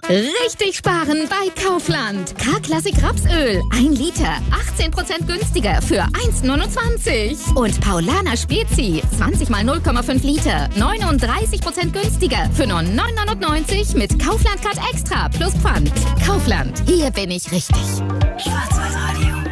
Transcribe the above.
Richtig sparen bei Kaufland. K-Klassik Rapsöl. 1 Liter. 18% günstiger für 1,29. Und Paulaner Spezi. 20 mal 0,5 Liter. 39% günstiger für nur 9,99 mit Kaufland Card Extra plus Pfand. Kaufland. Hier bin ich richtig. Schwarzwaldradio.